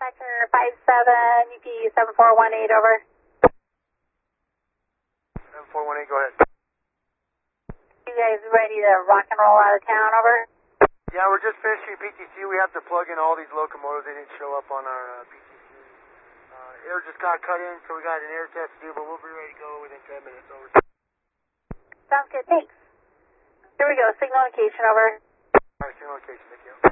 Dispatcher 57, UP 7418, over. 7418, go ahead. You guys ready to rock and roll out of town, over? Yeah, we're just finishing PTC. We have to plug in all these locomotives. They didn't show up on our PTC. Air just got cut in, so we got an air test to do, but we'll be ready to go within 10 minutes, over. Sounds good, thanks. Here we go, signal location, over. Alright, signal location, thank you.